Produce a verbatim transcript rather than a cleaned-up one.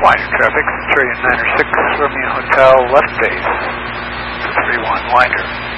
Winder traffic, three nine six Romeo Hotel, left base, three one Winder.